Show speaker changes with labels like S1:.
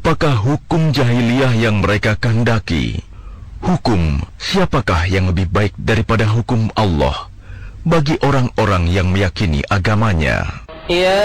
S1: apakah hukum jahiliyah yang mereka kehendaki? Hukum siapakah yang lebih baik daripada hukum Allah bagi orang-orang yang meyakini agamanya?
S2: Ya